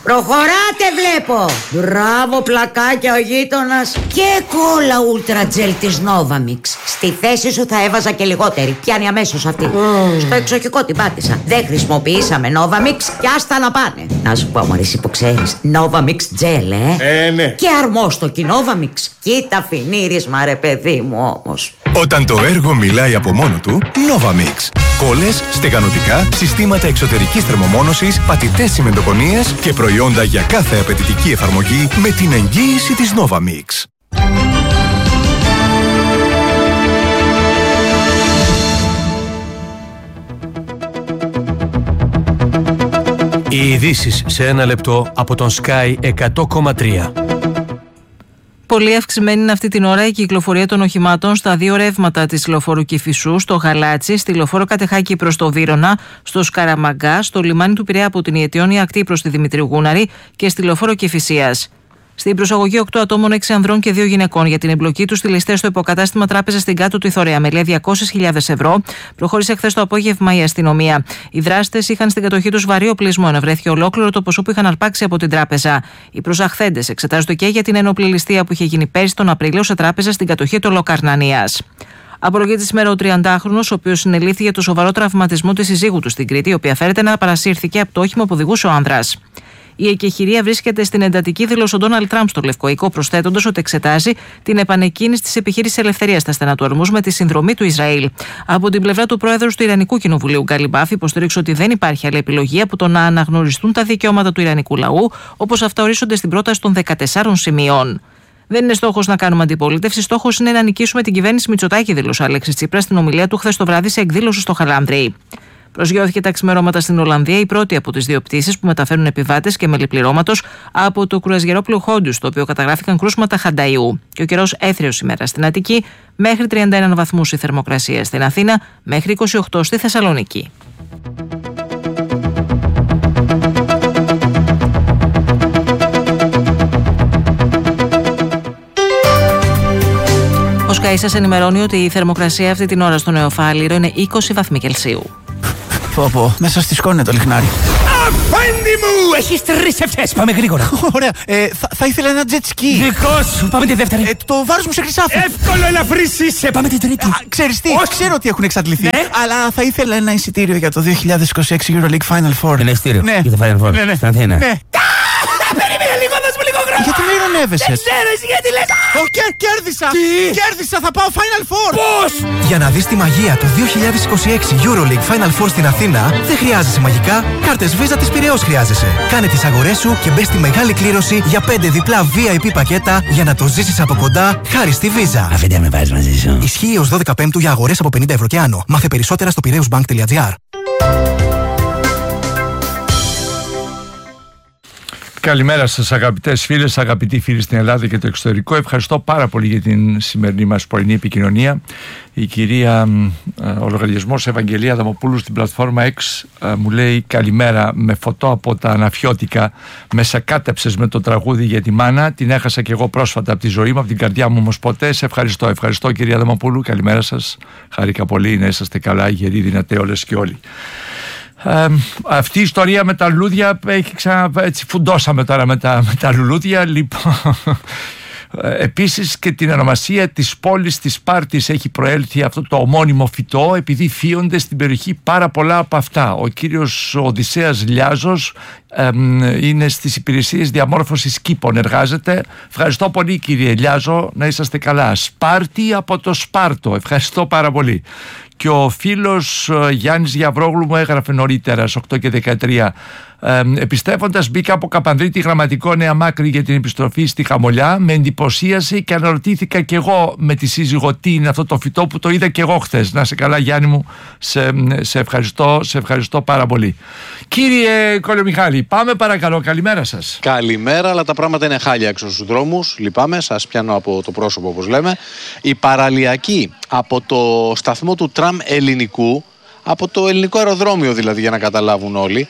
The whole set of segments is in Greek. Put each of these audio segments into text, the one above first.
Προχωράτε βλέπω. Μπράβο πλακάκια ο γείτονας. Και κόλλα ούλτρα τζελ της Novamix. Στη θέση σου θα έβαζα και λιγότερη. Πιάνει αμέσως αυτή. Στο εξοχικό την πάτησα. Δεν χρησιμοποιήσαμε Novamix και άστα να πάνε. Να σου πω μωρέ εσύ που ξέρεις, Novamix τζελ ναι. Και αρμόστοκι Novamix. Κοίτα φινίρισμα ρε παιδί μου όμως. Όταν το έργο μιλάει από μόνο του, Novamix. Κόλλες, στεγανοτικά, συστήματα εξωτερικής θερμομόνωσης, πατητές τσιμεντοκονίες και προϊόντα για κάθε απαιτητική εφαρμογή με την εγγύηση της Novamix. Οι ειδήσεις σε ένα λεπτό από τον Sky 100,3. Πολύ αυξημένη είναι αυτή την ώρα η κυκλοφορία των οχημάτων στα δύο ρεύματα της λεωφόρου Κηφισού, στο Γαλάτσι, στη λεωφόρο Κατεχάκη προς το Βύρωνα, στο Σκαραμαγκά, στο λιμάνι του Πειραιά από την Ιετιώνη Ακτή προς τη Δημητρίου Γούναρη και στη λεωφόρο Κηφισίας. Στην προσαγωγή 8 ατόμων, 6 ανδρών και 2 γυναικών για την εμπλοκή του στη ληστεία στο υποκατάστημα Τράπεζα στην Κάτω του Ηθωρέα με 200.000 ευρώ, προχώρησε χθες το απόγευμα η αστυνομία. Οι δράστες είχαν στην κατοχή τους βαρύ οπλισμό, ενώ βρέθηκε ολόκληρο το ποσό που είχαν αρπάξει από την τράπεζα. Οι προσαχθέντες εξετάζονται και για την ένοπλη ληστεία που είχε γίνει πέρσι τον Απρίλιο σε τράπεζα στην κατοχή του Λοκαρνανίας. Απολογείται σήμερα ο 30χρονος, ο οποίος συνελήφθη για το σοβαρό τραυματισμό της συζύγου του στην Κρήτη, η οποία φέρεται να παρασύρθηκε από το όχημα που οδηγούσε ο άνδρας. Η εκεχηρία βρίσκεται στην εντατική, δήλωσε ο Ντόναλντ Τραμπ στο Λευκό Οίκο, προσθέτοντας ότι εξετάζει την επανεκκίνηση της επιχείρησης ελευθερίας στα στενά του Ορμούζ με τη συνδρομή του Ισραήλ. Από την πλευρά του πρόεδρου του Ιρανικού Κοινοβουλίου, Γκαλιμπάφ, υποστήριξε ότι δεν υπάρχει άλλη επιλογή από το να αναγνωριστούν τα δικαιώματα του Ιρανικού λαού, όπως αυτά ορίζονται στην πρόταση των 14 σημείων. Δεν είναι στόχος να κάνουμε αντιπολίτευση. Στόχος είναι να νικήσουμε την κυβέρνηση Μητσοτάκη, δήλωσε ο Αλέξης Τσίπρας στην ομιλία του χθες το βράδυ σε εκδήλωση στο Χαλάνδρι. Προσγειώθηκε τα ξημερώματα στην Ολλανδία η πρώτη από τις δύο πτήσεις που μεταφέρουν επιβάτες και μελιπληρώματος από το κρουαζιερόπλοιο Χόντους, στο οποίο καταγράφηκαν κρούσματα χανταϊού. Και ο καιρός έθριος ημέρα στην Αττική, μέχρι 31 βαθμούς η θερμοκρασία στην Αθήνα, μέχρι 28 στη Θεσσαλονίκη. Ο Sky σας ενημερώνει ότι η θερμοκρασία αυτή την ώρα στο Νεοφάλιρο είναι 20 βαθμοί Κελσίου. Πω, μέσα στη σκόνη είναι το λιχνάρι. Αφέντη μου! Έχεις 3 ευχές, πάμε γρήγορα. Ωραία, θα ήθελα ένα jet ski. Δικό σου, πάμε τη δεύτερη. Το βάρος μου σε χρυσάφι. Εύκολο, ελαφρύς είσαι, πάμε την τρίτη. Ξέρεις τι, ξέρω ότι έχουν εξαντληθεί, ναι. Αλλά θα ήθελα ένα εισιτήριο για το 2026 EuroLeague Final Four. Ένα εισιτήριο, ναι. Για το Final Four, ναι. στην Αθήνα. Ναι. Περίμενε λίγο, δώσ' μου λίγο χρόνο. Γιατί με ειρωνεύεσαι? Δεν ξέρω εσύ γιατί λες. Κέρδισα! Τι? Κέρδισα, θα πάω Final Four! Πώς? Για να δεις τη μαγεία του 2026 EuroLeague Final Four στην Αθήνα, δεν χρειάζεσαι μαγικά, κάρτες Visa της Πειραιώς χρειάζεσαι. Κάνε τις αγορές σου και μπες στη μεγάλη κλήρωση για 5 διπλά VIP πακέτα για να το ζήσεις από κοντά χάρη στη Visa. Αφέντη, με βάζεις μαζί σου. Ισχύει ως 12 Πέμπτου για αγορές από 50 ευρώ και άνω. Μάθε περισσότερα στο piraeusbank.gr. Καλημέρα σας αγαπητές φίλες, αγαπητοί φίλοι στην Ελλάδα και το εξωτερικό. Ευχαριστώ πάρα πολύ για την σημερινή μας πρωινή επικοινωνία. Η κυρία, ο λογαριασμός Ευαγγελία Αδαμοπούλου στην πλατφόρμα X μου λέει καλημέρα με φωτό από τα Αναφιώτικα. Με σακάτεψες με το τραγούδι για τη μάνα. Την έχασα και εγώ πρόσφατα από τη ζωή μου, από την καρδιά μου όμως ποτέ. Σε ευχαριστώ. Ευχαριστώ κυρία Αδαμοπούλου. Καλημέρα σας. Χάρηκα πολύ να είσαστε καλά, γεροί, δυνατέ όλες και όλοι. Αυτή η ιστορία με τα λουλούδια έχει έτσι φουντώσαμε τώρα με τα λουλούδια. Λοιπόν, επίσης και την ονομασία της πόλης της Σπάρτης έχει προέλθει αυτό το ομώνυμο φυτό, επειδή φύονται στην περιοχή πάρα πολλά από αυτά. Ο κύριος Οδυσσέας Λιάζος είναι στις υπηρεσίες διαμόρφωσης κήπων, εργάζεται. Ευχαριστώ πολύ κύριε Λιάζο, να είσαστε καλά. Σπάρτη από το Σπάρτο, ευχαριστώ πάρα πολύ. Και ο φίλος Γιάννης Γιαβρόγλου μου έγραφε νωρίτερα στις 8 και 13. Επιστρέφοντας μπήκα από Καπανδρίτη Γραμματικό Νέα Μάκρη για την επιστροφή στη Χαμολιά. Με εντυπωσίασε και αναρωτήθηκα κι εγώ με τη σύζυγο τι είναι αυτό το φυτό που το είδα κι εγώ χθες. Να είσαι καλά Γιάννη μου, σε ευχαριστώ πάρα πολύ. Κύριε Κολομιχάλη, πάμε παρακαλώ, καλημέρα σας. Καλημέρα, αλλά τα πράγματα είναι χάλια έξω στους δρόμους. Λυπάμαι, σας πιάνω από το πρόσωπο όπως λέμε. Η παραλιακή από το σταθμό του τραμ Ελληνικού, από το ελληνικό αεροδρόμιο δηλαδή για να καταλάβουν όλοι,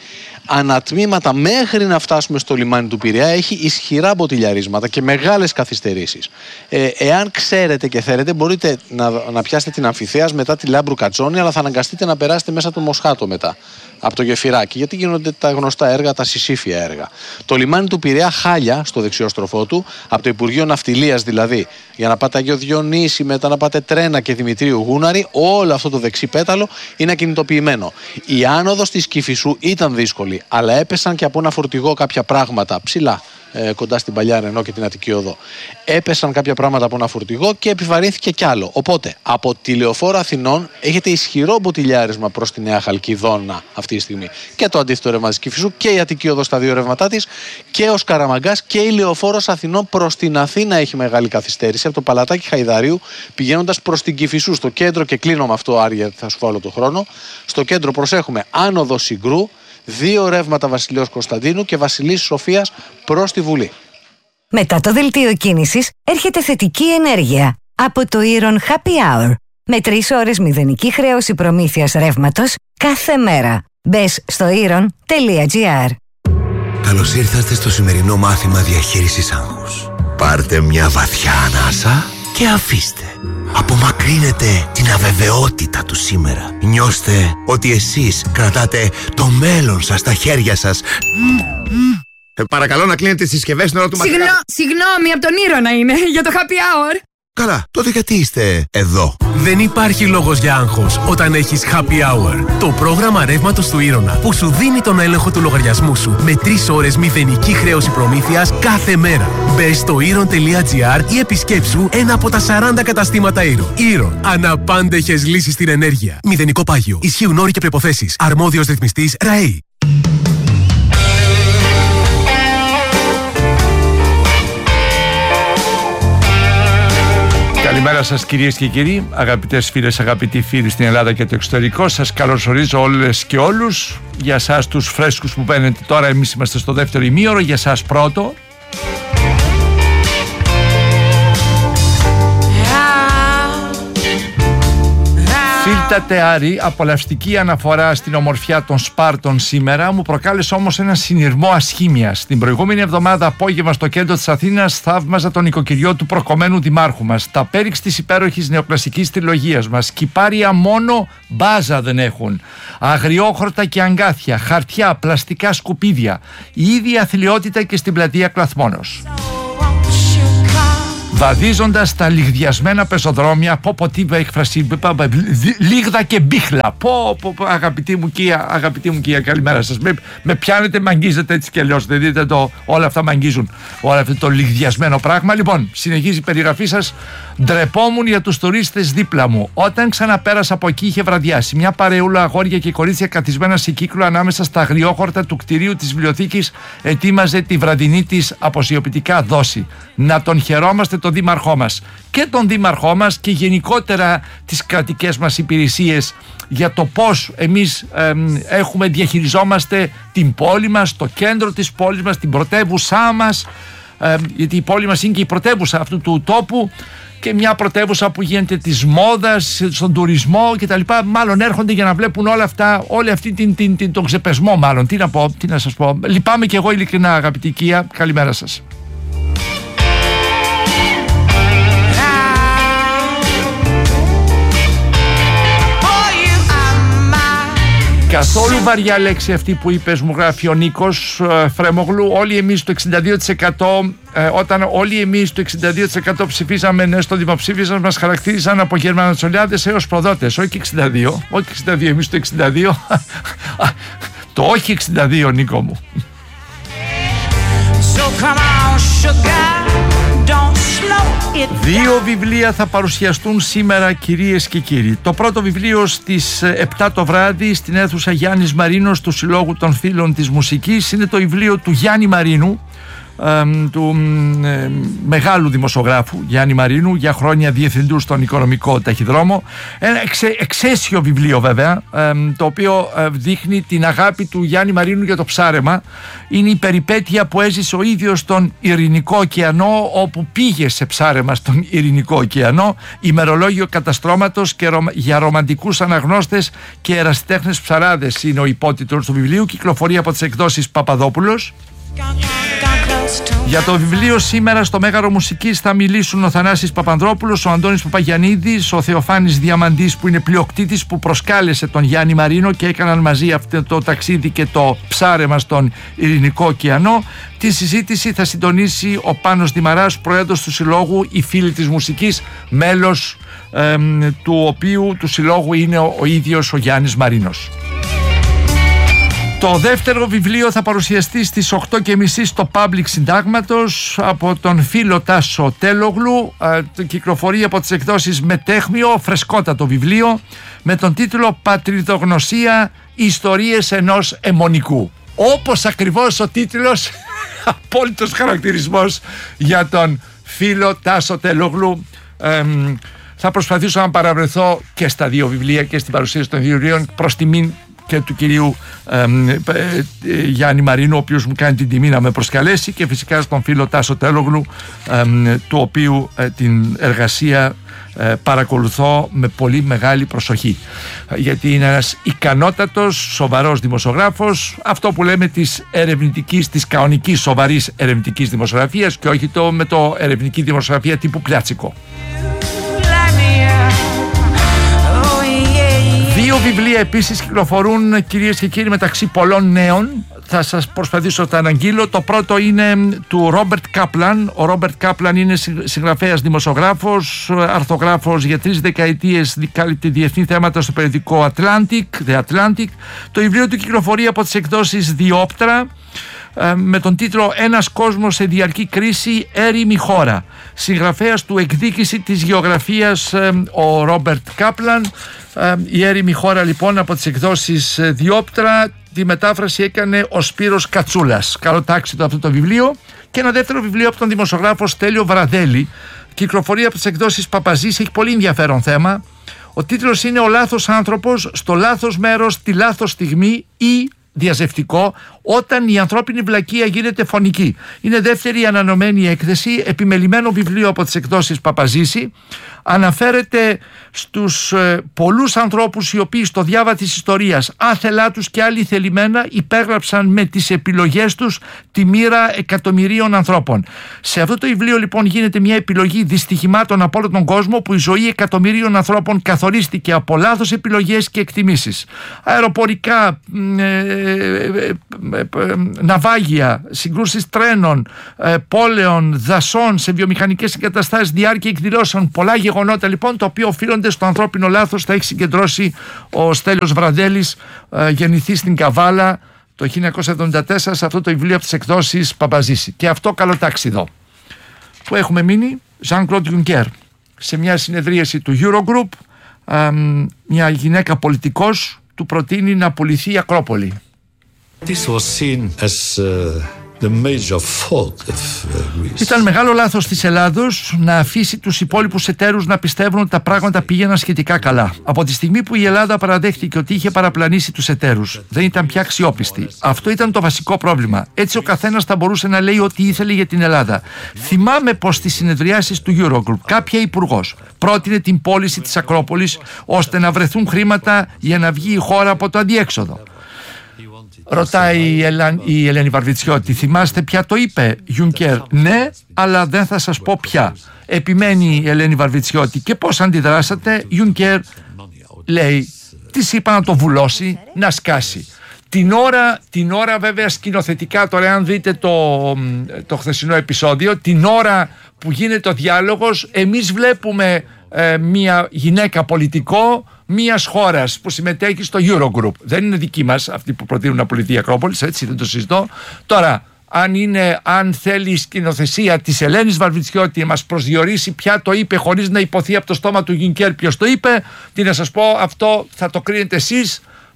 ανατμήματα μέχρι να φτάσουμε στο λιμάνι του Πειραιά έχει ισχυρά μποτιλιαρίσματα και μεγάλες καθυστερήσεις. Εάν ξέρετε και θέλετε, μπορείτε να πιάσετε την Αμφιθέας μετά τη Λάμπρου Κατζόνη, αλλά θα αναγκαστείτε να περάσετε μέσα από το Μοσχάτο μετά, από το Γεφυράκι, γιατί γίνονται τα γνωστά έργα, τα συσήφια έργα. Το λιμάνι του Πειραιά χάλια στο δεξιό στροφό του, από το Υπουργείο Ναυτιλίας δηλαδή, για να πάτε Αγιο Διονύση, μετά να πάτε Τρένα και Δημητρίου Γούναρη, όλο αυτό το δεξί πέταλο είναι ακινητοποιημένο. Η άνοδος της Κηφισού ήταν δύσκολη, αλλά έπεσαν και από ένα φορτηγό κάποια πράγματα ψηλά, κοντά στην παλιά Ρενό και την Αττική Οδό. Έπεσαν κάποια πράγματα από ένα φορτηγό και επιβαρύνθηκε κι άλλο. Οπότε, από τη Λεωφόρο Αθηνών έχετε ισχυρό μποτιλιάρισμα προς τη Νέα Χαλκιδόνα αυτή τη στιγμή. Και το αντίθετο ρεύμα της Κηφισού και η Αττική Οδό στα δύο ρεύματά της και ο Σκαραμαγκάς και η Λεωφόρος Αθηνών προς την Αθήνα έχει μεγάλη καθυστέρηση. Από το Παλατάκι Χαϊδαρίου πηγαίνοντας προς την Κηφισού στο κέντρο, και κλείνω με αυτό, Άρη, γιατί θα σου βάλω το χρόνο. Στο κέντρο προσέχουμε άνοδο Συγκρού, δύο ρεύματα Βασιλέως Κωνσταντίνου και Βασιλής Σοφίας προς τη Βουλή. Μετά το δελτίο κίνησης έρχεται θετική ενέργεια από το Iron Happy Hour με 3 ώρες μηδενική χρέωση προμήθειας ρεύματος κάθε μέρα. Μπες στο iron.gr. Καλώς ήρθατε στο σημερινό μάθημα διαχείρισης άγχους. Πάρτε μια βαθιά ανάσα και αφήστε. Απομακρύνετε την αβεβαιότητα του σήμερα. Νιώστε ότι εσείς κρατάτε το μέλλον σας στα χέρια σας. Παρακαλώ να κλείνετε τις συσκευές στην ώρα του μαθήματος. Συγγνώμη, από τον Ήρωνα είναι, για το happy hour. Καλά, τότε γιατί είστε εδώ? Δεν υπάρχει λόγος για άγχος όταν έχεις Happy Hour. Το πρόγραμμα ρεύματος του Ήρωνα που σου δίνει τον έλεγχο του λογαριασμού σου με 3 ώρες μηδενική χρέωση προμήθειας κάθε μέρα. Μπες στο iron.gr ή επισκέψου ένα από τα 40 καταστήματα Iron. Iron. Αναπάντεχες λύσεις στην ενέργεια. Μηδενικό πάγιο. Ισχύουν όροι και προϋποθέσεις. Αρμόδιος ρυθμιστής ΡΑΕΗ. Καλημέρα σας κυρίες και κύριοι, αγαπητές φίλες, αγαπητοί φίλοι στην Ελλάδα και το εξωτερικό. Σας καλωσορίζω όλες και όλους. Για εσάς τους φρέσκους που μπαίνετε τώρα, εμείς είμαστε στο δεύτερο ημίωρο, για εσάς πρώτο. Φίλτατε Άρη, απολαυστική αναφορά στην ομορφιά των Σπάρτων σήμερα, μου προκάλεσε όμως ένα συνειρμό ασχήμιας. Την προηγούμενη εβδομάδα απόγευμα στο κέντρο της Αθήνας θαύμαζα τον οικοκυριό του προκομμένου δημάρχου μας. Τα πέριξ της υπέροχης νεοκλασικής τριλογίας μας. Κυπάρια μόνο μπάζα δεν έχουν. Αγριόχορτα και αγκάθια, χαρτιά, πλαστικά σκουπίδια. Η ίδια αθλιότητα και στην πλατεία Κλαθμόνος. Βαδίζοντας τα λιγδιασμένα πεζοδρόμια, πω τι έκφραση, λίγδα και μπίχλα. Αγαπητή μου Κία, καλημέρα σας. Με πιάνετε, με αγγίζετε έτσι κι αλλιώς. Δεν δείτε όλα αυτά με αγγίζουν. Όλο αυτό το λιγδιασμένο πράγμα. Λοιπόν, συνεχίζει η περιγραφή σας. Ντρεπόμουν για τους τουρίστες δίπλα μου. Όταν ξαναπέρασα από εκεί, είχε βραδιάσει. Μια παρεούλα αγόρια και κορίτσια καθισμένα σε κύκλο ανάμεσα στα αγριόχορτα του κτηρίου της βιβλιοθήκης ετοίμαζε τη βραδινή της αποσιοποιητικά δόση. Να τον χαιρόμαστε τον δήμαρχό μας και τον δήμαρχό μας και γενικότερα τις κρατικές μας υπηρεσίες για το πώς εμείς διαχειριζόμαστε την πόλη μας, το κέντρο της πόλης μας, την πρωτεύουσά μας, γιατί η πόλη μας είναι και η πρωτεύουσα αυτού του τόπου και μια πρωτεύουσα που γίνεται της μόδας, στον τουρισμό κτλ. Μάλλον έρχονται για να βλέπουν όλα αυτά, όλη αυτή τον ξεπεσμό μάλλον. Τι να σας πω. Λυπάμαι και εγώ ειλικρινά, αγαπητή Κία. Καλημέρα σας. Καθόλου βαριά λέξη αυτή που είπες, μου γράφει ο Νίκος Φρέμογλου. Όλοι εμείς το 62%, όταν όλοι εμείς το 62% ψηφίσαμε ναι στο δημοψήφισμα, μας χαρακτήριζαν από γερμανοτσολιάδες έως προδότες. Όχι 62, εμείς το 62. Το όχι 62, Νίκο μου. Δύο βιβλία θα παρουσιαστούν σήμερα, κυρίες και κύριοι. Το πρώτο βιβλίο στις 7 το βράδυ στην αίθουσα Γιάννης Μαρίνος του Συλλόγου των Φίλων της Μουσικής είναι το βιβλίο του Γιάννη Μαρίνου, του μεγάλου δημοσιογράφου Γιάννη Μαρίνου, για χρόνια διευθυντού στον οικονομικό ταχυδρόμο. Ένα εξαίσιο βιβλίο βέβαια, το οποίο δείχνει την αγάπη του Γιάννη Μαρίνου για το ψάρεμα. Είναι η περιπέτεια που έζησε ο ίδιος στον Ειρηνικό ωκεανό, όπου πήγε σε ψάρεμα στον Ειρηνικό ωκεανό. Ημερολόγιο καταστρώματος και για ρομαντικούς αναγνώστες και ερασιτέχνες ψαράδες είναι ο υπότιτλος του βιβλίου. Κυκλοφορεί από τις εκδόσεις Παπαδόπουλος. Για το βιβλίο σήμερα στο Μέγαρο Μουσικής θα μιλήσουν ο Θανάσης Παπανδρόπουλος, ο Αντώνης Παπαγιαννίδης, ο Θεοφάνης Διαμαντής που είναι πλειοκτήτης, που προσκάλεσε τον Γιάννη Μαρίνο και έκαναν μαζί αυτό το ταξίδι και το ψάρεμα στον Ειρηνικό ωκεανό. Τη συζήτηση θα συντονίσει ο Πάνος Δημαράς, πρόεδρος του Συλλόγου Οι Φίλοι της Μουσικής, μέλος του συλλόγου είναι ο ίδιος ο Γιάννης Μαρίνος. Το δεύτερο βιβλίο θα παρουσιαστεί στις 8:30 στο Public Συντάγματος από τον φίλο Τάσο Τέλογλου. Κυκλοφορεί από τις εκδόσεις Μετέχμιο, φρεσκότατο βιβλίο, με τον τίτλο «Πατριδογνωσία, ιστορίες ενός αιμονικού». Όπως ακριβώς ο τίτλος, απόλυτος χαρακτηρισμός για τον φίλο Τάσο Τέλογλου. Θα προσπαθήσω να παραβρεθώ και στα δύο βιβλία και στην παρουσίαση των δύο βιβλίων, προς τιμήν και του κυρίου Γιάννη Μαρίνου, ο οποίος μου κάνει την τιμή να με προσκαλέσει, και φυσικά στον φίλο Τάσο Τέλογλου, του οποίου την εργασία παρακολουθώ με πολύ μεγάλη προσοχή, γιατί είναι ένας ικανότατος, σοβαρός δημοσιογράφος, αυτό που λέμε της ερευνητικής, της κανονικής σοβαρής ερευνητικής δημοσιογραφίας, και όχι με το ερευνητική δημοσιογραφία τύπου Πλιάτσικο. Δύο βιβλία επίσης κυκλοφορούν, κυρίες και κύριοι, μεταξύ πολλών νέων. Θα σας προσπαθήσω να τα αναγγείλω. Το πρώτο είναι του Ρόμπερτ Κάπλαν. Ο Ρόμπερτ Κάπλαν είναι συγγραφέας, δημοσιογράφος, αρθογράφος για 3 δεκαετίες, κάλυπτε διεθνή θέματα στο περιοδικό The Atlantic. Το βιβλίο του κυκλοφορεί από τις εκδόσεις Διόπτρα, με τον τίτλο «Ένας κόσμος σε διαρκή κρίση, έρημη χώρα». Συγγραφέας του «Εκδίκηση της γεωγραφίας» ο Ρόμπερτ Κάπλαν. Η έρημη χώρα λοιπόν από τις εκδόσεις Διόπτρα. Τη μετάφραση έκανε ο Σπύρος Κατσούλας. Καλοτάξιτο αυτό το βιβλίο. Και ένα δεύτερο βιβλίο από τον δημοσιογράφο Στέλιο Βραδέλη. Κυκλοφορεί από τις εκδόσεις Παπαζής. Έχει πολύ ενδιαφέρον θέμα. Ο τίτλος είναι «Ο λάθος άνθρωπος στο λάθος μέρος τη λάθος στιγμή» ή διαζευτικό, όταν η ανθρώπινη βλακεία γίνεται φωνική. Είναι δεύτερη ανανεωμένη έκθεση, επιμελημένο βιβλίο από τις εκδόσεις Παπαζήση. Αναφέρεται στους πολλούς ανθρώπους οι οποίοι στο διάβα της ιστορίας, άθελά τους και άλλοι θελημένα, υπέγραψαν με τις επιλογές τους τη μοίρα εκατομμυρίων ανθρώπων. Σε αυτό το βιβλίο λοιπόν γίνεται μια επιλογή δυστυχημάτων από όλο τον κόσμο, που η ζωή εκατομμυρίων ανθρώπων καθορίστηκε από λάθος επιλογές και εκτιμήσεις. Αεροπορικά, ναυάγια, συγκρούσεις τρένων, πόλεων, δασών, σε βιομηχανικές εγκαταστάσεις, διάρκεια εκδηλώσεων, πολλά γεγονότα λοιπόν, τα οποία οφείλονται στο ανθρώπινο λάθος. Τα έχει συγκεντρώσει ο Στέλιος Βραδέλης, γεννηθεί στην Καβάλα το 1974, σε αυτό το βιβλίο από τις εκδόσεις Παπαζήση. Και αυτό καλοτάξιδο. Που έχουμε μείνει, Jean-Claude Juncker, σε μια συνεδρίαση του Eurogroup, μια γυναίκα πολιτικός του προτείνει να πουληθεί η Ακρόπολη. This was seen as the major fault of Greece. Ήταν μεγάλο λάθος της Ελλάδος να αφήσει τους υπόλοιπους εταίρους να πιστεύουν ότι τα πράγματα πήγαιναν σχετικά καλά. Από τη στιγμή που η Ελλάδα παραδέχτηκε ότι είχε παραπλανήσει τους εταίρους, δεν ήταν πια αξιόπιστη. Αυτό ήταν το βασικό πρόβλημα. Έτσι ο καθένας θα μπορούσε να λέει ό,τι ήθελε για την Ελλάδα. Θυμάμαι πως στις συνεδριάσεις του Eurogroup κάποια υπουργός πρότεινε την πώληση της Ακρόπολης ώστε να βρεθούν χρήματα για να βγει η χώρα από το αδιέξοδο. Ρωτάει η Ελένη Βαρβιτσιώτη, θυμάστε ποια το είπε, Juncker? Ναι, αλλά δεν θα σας πω ποια. Επιμένει η Ελένη Βαρβιτσιώτη, και πώς αντιδράσατε? Juncker λέει, της είπα να το βουλώσει, να σκάσει. Την ώρα βέβαια σκηνοθετικά, τώρα αν δείτε το χθεσινό επεισόδιο, την ώρα που γίνεται ο διάλογος, εμείς βλέπουμε μια γυναίκα πολιτικό μιας χώρας που συμμετέχει στο Eurogroup. Δεν είναι δική μας αυτοί που προτείνουν να πουληθεί η Ακρόπολη, έτσι δεν το συζητώ. Τώρα, αν θέλει η σκηνοθεσία της Ελένης Βαρβιτσιώτη να μας προσδιορίσει ποια το είπε χωρίς να υποθεί από το στόμα του Juncker ποιος το είπε, τι να σας πω, αυτό θα το κρίνετε εσείς.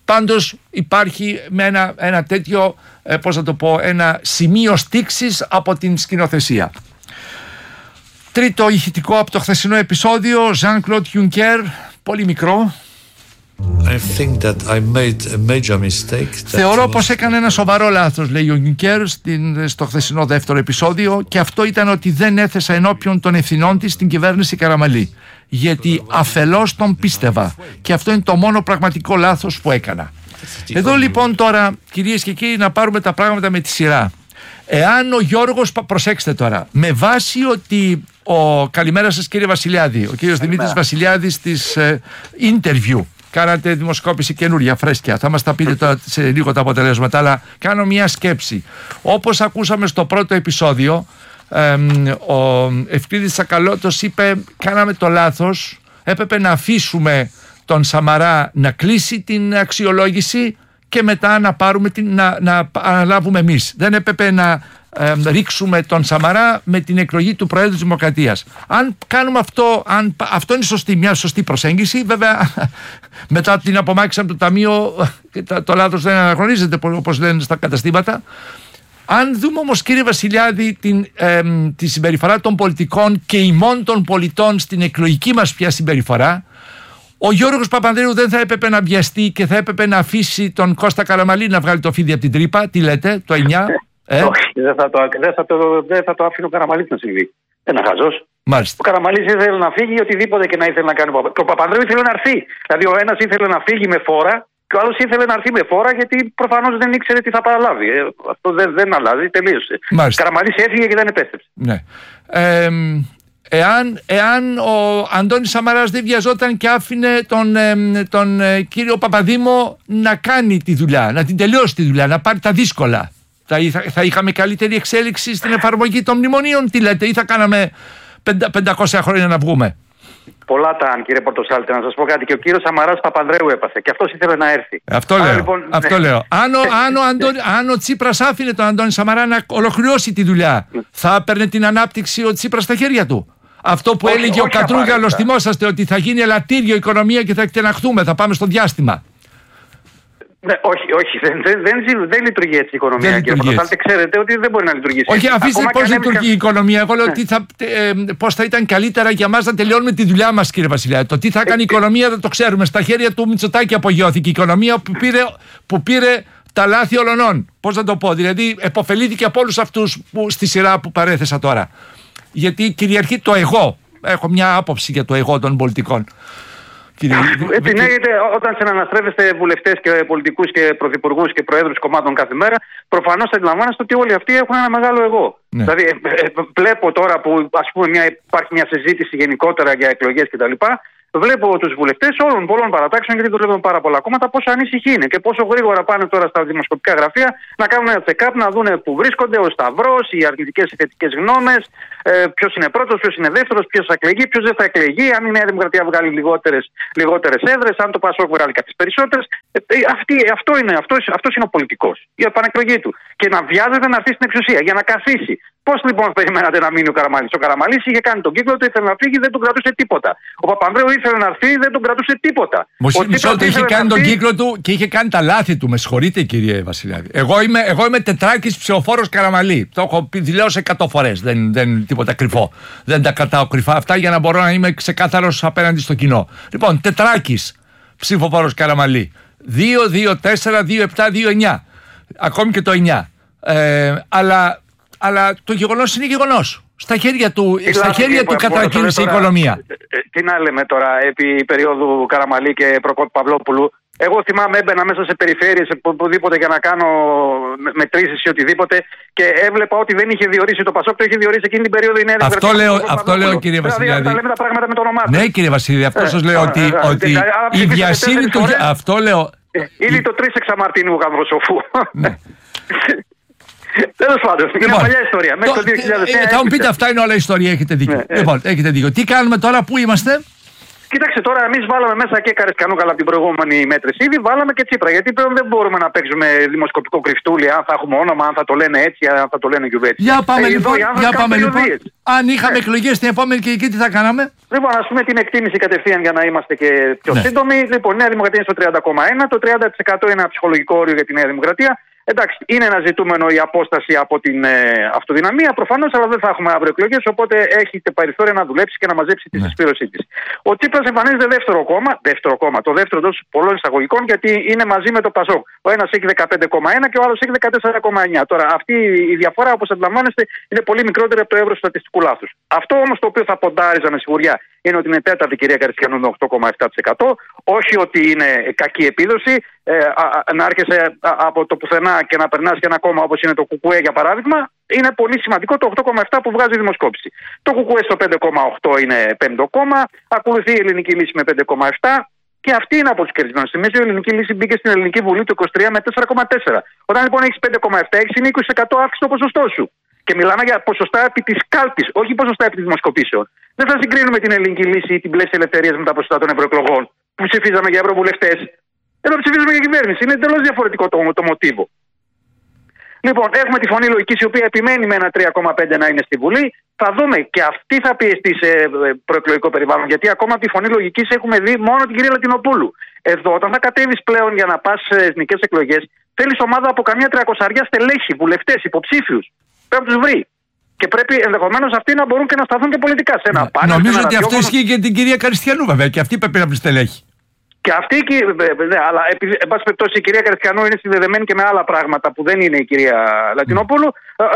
Πάντως υπάρχει με ένα τέτοιο, πώς να το πω, ένα σημείο στίξης από την σκηνοθεσία. Τρίτο ηχητικό από το χθεσινό επεισόδιο, Jean-Claude Juncker, πολύ μικρό. I think that I made a major mistake. Θεωρώ πως έκανε ένα σοβαρό λάθος, λέει ο Juncker στο χθεσινό δεύτερο επεισόδιο, και αυτό ήταν ότι δεν έθεσα ενώπιον των ευθυνών της την κυβέρνηση Καραμανλή. Γιατί αφελώς τον πίστευα, και αυτό είναι το μόνο πραγματικό λάθος που έκανα. Εδώ λοιπόν τώρα, κυρίες και κύριοι, να πάρουμε τα πράγματα με τη σειρά. Εάν ο Γιώργος, προσέξτε τώρα, με βάση ότι καλημέρα σας κύριε Βασιλιάδη, ο κύριος Δημήτρης Βασιλιάδης της interview, κάνατε δημοσκόπηση καινούρια, φρέσκια, θα μας τα πείτε τώρα σε λίγο τα αποτελέσματα, αλλά κάνω μια σκέψη. Όπως ακούσαμε στο πρώτο επεισόδιο, ο Ευκλήδης Τσακαλώτος είπε κάναμε το λάθος, έπρεπε να αφήσουμε τον Σαμαρά να κλείσει την αξιολόγηση και μετά να αναλάβουμε εμείς. Δεν έπρεπε να ρίξουμε τον Σαμαρά με την εκλογή του Προέδρου της Δημοκρατίας. Αν κάνουμε αυτό είναι μια σωστή προσέγγιση. Βέβαια μετά την απομάκρυνση από το Ταμείο το λάθος δεν αναγνωρίζεται όπως λένε στα καταστήματα. Αν δούμε όμως κύριε Βασιλιάδη τη συμπεριφορά των πολιτικών και ημών των πολιτών στην εκλογική μας πια συμπεριφορά, ο Γιώργος Παπανδρέου δεν θα έπρεπε να βιαστεί και θα έπρεπε να αφήσει τον Κώστα Καραμανλή να βγάλει το φίδι από την τρύπα. Τι λέτε, το 9? Όχι, δεν θα το άφηνε ο Καραμανλής να συμβεί. Ένα χαζός. Μάλιστα. Ο Καραμανλής ήθελε να φύγει οτιδήποτε και να ήθελε να κάνει. Και ο Παπανδρέου ήθελε να έρθει. Δηλαδή ο ένας ήθελε να φύγει με φόρα και ο άλλος ήθελε να έρθει με φόρα γιατί προφανώς δεν ήξερε τι θα παραλάβει. Αυτό δεν αλλάζει, τελείωσε. Ο Καραμανλής έφυγε και δεν επέστρεψε. Ναι. Εάν ο Αντώνης Σαμαράς δεν βιαζόταν και άφηνε τον κύριο Παπαδήμο να κάνει τη δουλειά, να την τελειώσει τη δουλειά, να πάρει τα δύσκολα, θα είχαμε καλύτερη εξέλιξη στην εφαρμογή των μνημονίων? Τι λέτε, ή θα κάναμε 500 χρόνια να βγούμε? Πολλά τα αν, κύριε Πορτοσάλτη, να σας πω κάτι. Και ο κύριος Σαμαράς Παπανδρέου έπαθε και αυτός ήθελε να έρθει. Αυτό λέω. Αν ο Τσίπρας άφηνε τον Αντώνη Σαμαρά να ολοκληρώσει τη δουλειά, θα έπαιρνε την ανάπτυξη ο Τσίπρας στα χέρια του? Αυτό που έλεγε ο Κατρούγκαλος, θυμόσαστε, ότι θα γίνει ελαττήριο οικονομία και θα εκτεναχθούμε, θα πάμε στο διάστημα. Ναι, όχι, δεν λειτουργεί έτσι η οικονομία. Κύριε Πορτοσάλτη, ξέρετε ότι δεν μπορεί να λειτουργήσει. Όχι, αφήστε πώς λειτουργεί η οικονομία. Εγώ λέω ότι πώς θα ήταν καλύτερα για μας να τελειώνουμε τη δουλειά μας, κύριε Βασιλιάδη. Το τι θα κάνει η οικονομία δεν το ξέρουμε. Στα χέρια του Μητσοτάκη απογειώθηκε η οικονομία που πήρε τα λάθη ολονών. Πώς να το πω, δηλαδή επωφελήθηκε από όλους αυτούς στη σειρά που παρέθεσα τώρα. Γιατί κυριαρχεί το εγώ. Έχω μια άποψη για το εγώ των πολιτικών. Έτσι λέγεται, όταν συναναστρέφεστε βουλευτές και πολιτικούς και πρωθυπουργούς και προέδρους κομμάτων κάθε μέρα, προφανώς αντιλαμβάνεστε ότι όλοι αυτοί έχουν ένα μεγάλο εγώ. Ναι. Δηλαδή, βλέπω τώρα που ας πούμε υπάρχει μια συζήτηση γενικότερα για εκλογές κτλ. Βλέπω τους βουλευτές όλων πολλών παρατάξεων, γιατί δουλεύουν πάρα πολλά κόμματα, πόσο ανήσυχοι είναι και πόσο γρήγορα πάνε τώρα στα δημοσκοπικά γραφεία να κάνουν ένα check-up, να δουν πού βρίσκονται, ο σταυρός, οι αρνητικές ή θετικές γνώμες, ποιος είναι πρώτος, ποιος είναι δεύτερος, ποιος θα εκλεγεί, ποιος δεν θα εκλεγεί, αν η Νέα Δημοκρατία βγάλει λιγότερες έδρες, αν το Πασόκ βγάλει κάποιες περισσότερες. Αυτός είναι ο πολιτικός, η επανεκλογή του. Και να βιάζεται να έρθει στην εξουσία για να καθίσει. Πώς λοιπόν περιμένατε να μείνει ο Καραμανλής? Ο Καραμανλής είχε κάνει τον κύκλο του, ήθελε να φύγει, δεν τον κρατούσε τίποτα. Ο Παπανδρέου ήθελε να έρθει, δεν τον κρατούσε τίποτα. Μισό ότι είχε κάνει τον κύκλο του και είχε κάνει τα λάθη του. Με συγχωρείτε, κύριε Βασιλιάδη. Εγώ είμαι τετράκης ψηφοφόρος Καραμανλή. Το έχω δηλώσει 100 φορές. Δεν είναι τίποτα κρυφό. Δεν τα κρατάω κρυφά αυτά για να μπορώ να είμαι ξεκάθαρος απέναντι στο κοινό. Λοιπόν, τετράκης ψηφοφόρος Καραμανλή. 2, 2, 4, 2, 7, 2, 9. Ακόμη και το 9. Αλλά το γεγονός είναι γεγονός. Στα χέρια του κατρακύλησε η οικονομία. Τι να λέμε τώρα, επί περίοδου Καραμανλή και Προκόπη Παυλόπουλου. Εγώ θυμάμαι, έμπαινα μέσα σε περιφέρειες οπουδήποτε για να κάνω μετρήσεις ή οτιδήποτε και έβλεπα ότι δεν είχε διορίσει το Πασόκ, το είχε διορίσει εκείνη την περίοδο η Νέα Δημοκρατία. Αυτό λέω, κύριε Βασιλιάδη. Δηλαδή, λέμε τα πράγματα με το όνομά του. Ναι, κύριε Βασιλιάδη, αυτό σας λέω ότι η βιασύνη του. Αυτό λέω. Ήδη το 3 εξαμαρτίνου Γαβροσοφού. Τέλος πάντων, είναι παλιά ιστορία. Μέχρι το 2009. Θα μου πείτε, αυτά είναι όλα ιστορία, έχετε δίκιο. Λοιπόν, έχετε δίκιο. Τι κάνουμε τώρα, πού είμαστε? Κοίταξε τώρα, εμείς βάλαμε μέσα και Καρεσκιανού καλά από την προηγούμενη μέτρηση. Ήδη βάλαμε και Τσίπρα. Γιατί πλέον δεν μπορούμε να παίξουμε δημοσκοπικό κρυφτούλι, αν θα έχουμε όνομα, αν θα το λένε έτσι, αν θα το λένε γιουβέτσι. Για πάμε λοιπόν. Αν είχαμε εκλογές στην επόμενη και εκεί τι θα κάναμε. Λοιπόν, ας πούμε την εκτίμηση κατευθείαν για να είμαστε και πιο σύντομοι. Λοιπόν, η Νέα Δημοκρατία είναι στο 30,1. Το 30% είναι ένα ψυχολογικό όριο για τη Νέα Δημοκρατία. Εντάξει, είναι ένα ζητούμενο η απόσταση από την αυτοδυναμία προφανώς, αλλά δεν θα έχουμε αύριο εκλογές, οπότε έχει περιθώρια να δουλέψει και να μαζέψει τη συσπήρωσή της. Ο Τσίπρας εμφανίζεται δεύτερο κόμμα, το δεύτερο εντός πολλών εισαγωγικών, γιατί είναι μαζί με το Πασόκ. Ο ένας έχει 15,1 και ο άλλος έχει 14,9. Τώρα, αυτή η διαφορά, όπως αντιλαμβάνεστε, είναι πολύ μικρότερη από το εύρος του στατιστικού λάθους. Αυτό όμως το οποίο θα ποντάριζα με σιγουριά είναι ότι είναι τέταρτη η κυρία Καρεσκιανού με 8,7%. Όχι ότι είναι κακή επίδοση. Να έρχεσαι από το πουθενά και να περνάς και ένα κόμμα όπως είναι το ΚΚΕ για παράδειγμα, είναι πολύ σημαντικό το 8,7 που βγάζει η δημοσκόπηση. Το ΚΚΕ στο 5,8 είναι πέμπτο κόμμα, ακολουθεί η Ελληνική Λύση με 5,7 και αυτή είναι από τους κερδισμένους. Στη μέση η Ελληνική Λύση μπήκε στην Ελληνική Βουλή το 23 με 4,4. Όταν λοιπόν έχεις 5,7 έχεις είναι 20% αύξηση στο ποσοστό σου. Και μιλάμε για ποσοστά επί της κάλπης, όχι ποσοστά επί της δημοσκοπήσεων. Δεν θα συγκρίνουμε την Ελληνική Λύση ή την Πλαίσια Ελευθερίας με τα ποσοστά των ευρωεκλογών που ψηφίζαμε για ευρωβουλευτές. Εδώ ψηφίζουμε για κυβέρνηση. Είναι εντελώς διαφορετικό το μοτίβο. Λοιπόν, έχουμε τη Φωνή Λογικής, η οποία επιμένει με ένα 3,5 να είναι στη Βουλή. Θα δούμε και αυτή θα πιεστεί σε προεκλογικό περιβάλλον. Γιατί ακόμα από τη Φωνή Λογικής έχουμε δει μόνο την κυρία Λατινοπούλου. Εδώ, όταν θα κατέβεις πλέον για να πας σε εθνικές εκλογές, θέλεις ομάδα από καμιά 300 στελέχη, βουλευτές, υποψήφιους. Πρέπει να τους βρει. Και πρέπει ενδεχομένως αυτοί να μπορούν και να σταθούν και πολιτικά σε ένα πάνελ. Νομίζω ότι αυτό ισχύει και την κυρία Καρεσκιανού, βέβαια. Και αυτή πρέπει να βρει στελέχη. Και αυτή, ναι, αλλά εν πάση περιπτώσει η κυρία Καρεσκιανού είναι συνδεδεμένη και με άλλα πράγματα που δεν είναι η κυρία Λατινοπούλου.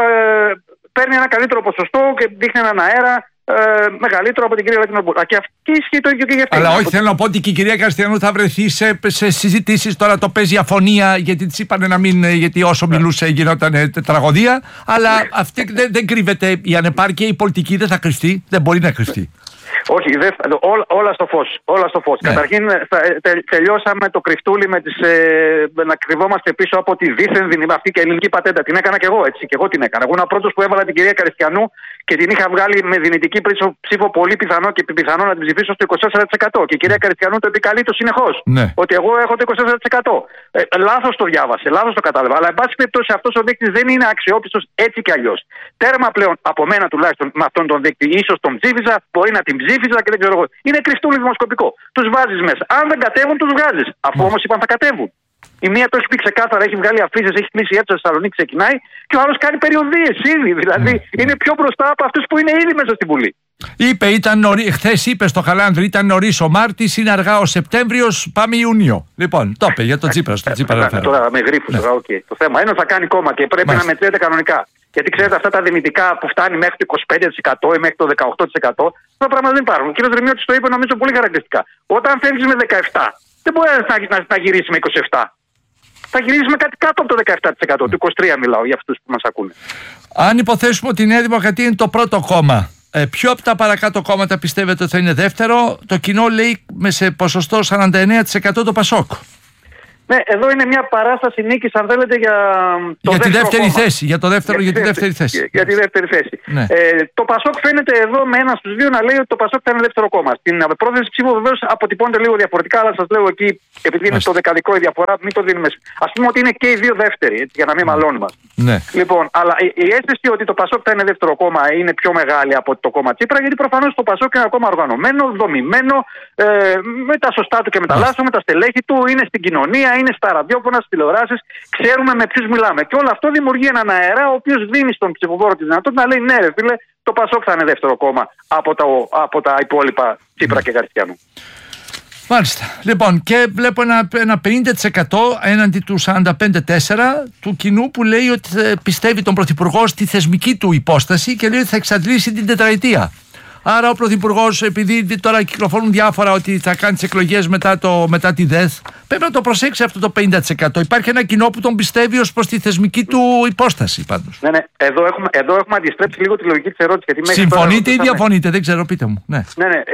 Παίρνει ένα καλύτερο ποσοστό και δείχνει έναν αέρα μεγαλύτερο από την κυρία Λατινοπούλου. Και αυτή ισχύει το ίδιο και για αυτή. Αλλά όχι, θέλω να πω ότι και η κυρία Καρεσκιανού θα βρεθεί σε συζητήσεις. Τώρα το παίζει αφωνία, γιατί της είπανε να μην. Γιατί όσο μιλούσε γινόταν τραγωδία. Αλλά αυτή δεν κρύβεται η ανεπάρκεια, η πολιτική δεν θα κρυφτεί. Δεν μπορεί να κρυφτεί. Όχι, όλα στο φως. Όλα στο φως. Ναι. Καταρχήν τελειώσαμε το κρυφτούλι με να κρυβόμαστε πίσω από τη δίθεν αυτή και ελληνική πατέντα. Την έκανα και εγώ έτσι. Και εγώ την έκανα. Εγώ ήμουν πρώτος που έβαλα την κυρία Καρεσκιανού και την είχα βγάλει με δυνητική ψήφο πολύ πιθανό και πιθανό να την ψηφίσω στο 24%. Και η κυρία Καρεσκιανού το επικαλεί το συνεχώς. Ναι. Ότι εγώ έχω το 24%. Λάθος το διάβασε, λάθος το κατάλαβα. Αλλά εν πάση περιπτώσει αυτός ο δείκτης δεν είναι αξιόπιστος έτσι κι αλλιώς. Τέρμα πλέον από μένα τουλάχιστον με αυτόν τον δείκτη. Ίσως τον ψήφιζα, μπορεί να την ψήφιζα και δεν ξέρω εγώ. Είναι κρυφτούλι δημοσκοπικό. Τους βάζεις μέσα. Αν δεν κατέβουν, τους βγάζεις. Αφού όμως είπαν θα κατέβουν. Η μία το έχει πει ξεκάθαρα, έχει βγάλει αφήσεις, έχει κλείσει η αίθουσα στη Θεσσαλονίκη, ξεκινάει και ο άλλος κάνει περιοδίες ήδη. Δηλαδή είναι πιο μπροστά από αυτούς που είναι ήδη μέσα στην Βουλή. Χθες είπε στο Χαλάνδρη, ήταν νωρίς ο Μάρτης, είναι αργά ο Σεπτέμβριος, πάμε Ιουνίο. Λοιπόν, το είπε για τον Τσίπρα. Τώρα με γρίφους. Το θέμα είναι ότι θα κάνει κόμμα και πρέπει να μετριέται κανονικά. Γιατί ξέρετε, αυτά τα δυνητικά που φτάνει μέχρι το 25% ή μέχρι το 18%, αυτά πράγματα δεν υπάρχουν. Ο κ. Δρυμιώτης το είπε νομίζω πολύ χαρακτηριστικά. Όταν φεύγεις με 17, δεν μπορεί να γυρίσει με 27. Θα γυρίσει με κάτι κάτω από το 17%. Το 23% μιλάω για αυτούς που μας ακούνε. Αν υποθέσουμε ότι η Νέα Δημοκρατία είναι το πρώτο κόμμα, ποιο από τα παρακάτω κόμματα πιστεύετε ότι θα είναι δεύτερο? Το κοινό λέει σε ποσοστό 49% το Πασόκ. Ναι, εδώ είναι μια παράσταση νίκης, αν θέλετε, για τη δεύτερη θέση. Για τη δεύτερη θέση. Για τη δεύτερη θέση. Ναι. Το Πασόκ φαίνεται εδώ με ένα στους δύο να λέει ότι το Πασόκ θα είναι δεύτερο κόμμα. Στην πρόθεση ψήφου βεβαίως αποτυπώνεται λίγο διαφορετικά, αλλά σας λέω εκεί, επειδή είναι στο δεκαδικό η διαφορά, μην το δίνουμε. Ας πούμε ότι είναι και οι δύο δεύτεροι, έτσι, για να μην μαλώνουμε. Ναι. Λοιπόν, αλλά η αίσθηση ότι το Πασόκ θα είναι δεύτερο κόμμα είναι πιο μεγάλη από το κόμμα Τσίπρα, γιατί προφανώς το Πασόκ είναι ένα κόμμα οργανωμένο, δομημένο, με τα σωστά του και με τα λάθη του, με τα στελέχη του, είναι στην κοινωνία, είναι στα ραδιόφωνα, στις τηλεοράσεις, ξέρουμε με ποιους μιλάμε. Και όλο αυτό δημιουργεί έναν αέρα ο οποίος δίνει στον ψηφοφόρο τη δυνατότητα να λέει ναι, ρε φίλε, το Πασόκ θα είναι δεύτερο κόμμα από τα υπόλοιπα Τσίπρα και Καρεσκιανού. Μάλιστα. Λοιπόν, και βλέπω ένα 50% έναντι του 45% του κοινού που λέει ότι πιστεύει τον Πρωθυπουργό στη θεσμική του υπόσταση και λέει ότι θα εξαντλήσει την τετραετία. Άρα ο Πρωθυπουργός, επειδή τώρα κυκλοφορούν διάφορα ότι θα κάνει τις εκλογές μετά τη ΔΕΘ, πρέπει να το προσέξει αυτό το 50%. Υπάρχει ένα κοινό που τον πιστεύει ως προς τη θεσμική του υπόσταση πάντως. Ναι. Εδώ έχουμε αντιστρέψει λίγο τη λογική της ερώτησης. Συμφωνείτε ή διαφωνείτε, δεν ξέρω, πείτε μου. Ναι.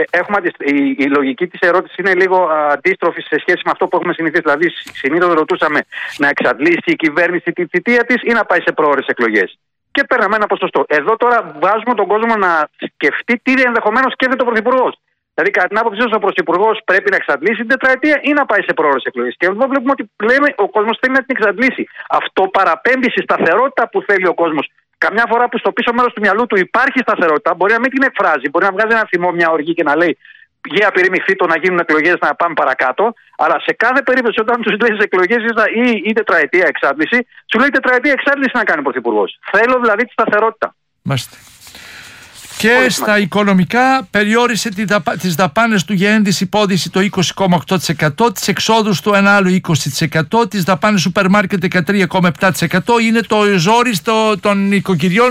Η λογική της ερώτησης είναι λίγο αντίστροφη σε σχέση με αυτό που έχουμε συνηθίσει. Δηλαδή, συνήθως ρωτούσαμε να εξαντλήσει η κυβέρνηση τη θητεία της ή να πάει σε πρόορες εκλογές. Και παίρναμε ένα ποσοστό. Εδώ τώρα βάζουμε τον κόσμο να σκεφτεί τι ενδεχομένως σκέφτεται ο Πρωθυπουργός. Δηλαδή, κατά την άποψή σας, ο Πρωθυπουργός πρέπει να εξαντλήσει την τετραετία ή να πάει σε πρόορες εκλογές. Και εδώ βλέπουμε ότι λέμε ο κόσμος θέλει να την εξαντλήσει. Αυτό παραπέμπει στη σταθερότητα που θέλει ο κόσμος. Καμιά φορά που στο πίσω μέρος του μυαλού του υπάρχει σταθερότητα, μπορεί να μην την εκφράζει, μπορεί να βγάζει ένα θυμό, μια οργή και να λέει γεια πυρημιχθήτω να γίνουν εκλογές, να πάμε παρακάτω. Αλλά σε κάθε περίπτωση, όταν του λέει εκλογές ή τετραετία εξάντληση, σου λέει τετραετία εξάντληση να κάνει ο Πρωθυπουργός. Θέλω δηλαδή τη σταθερότητα. Μάλιστα. Και στα οικονομικά περιόρισε τις δαπάνες του για ένδυση υπόδηση το 20,8%, τις εξόδους του ένα άλλο 20%, τις δαπάνες σούπερ μάρκετ 13,7%. Είναι το ζόρι των οικοκυριών